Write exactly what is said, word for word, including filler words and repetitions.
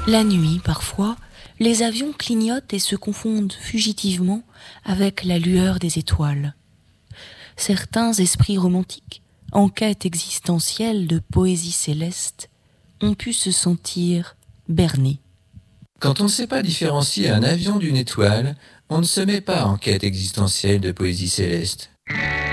La nuit, parfois, les avions clignotent et se confondent fugitivement avec la lueur des étoiles. Certains esprits romantiques, en quête existentielle de poésie céleste, ont pu se sentir bernés. Quand on ne sait pas différencier un avion d'une étoile, on ne se met pas en quête existentielle de poésie céleste.